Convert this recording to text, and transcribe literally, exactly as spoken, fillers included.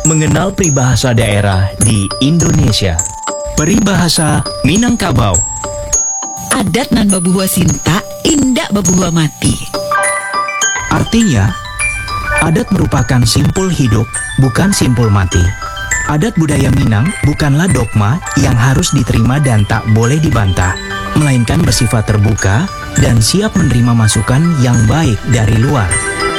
mengenal peribahasa daerah di Indonesia. Peribahasa Minangkabau. Adat nan babuhua sinta, indak babuhua mati. Artinya, adat merupakan simpul hidup, bukan simpul mati. Adat budaya Minang bukanlah dogma yang harus diterima dan tak boleh dibantah, melainkan bersifat terbuka dan siap menerima masukan yang baik dari luar.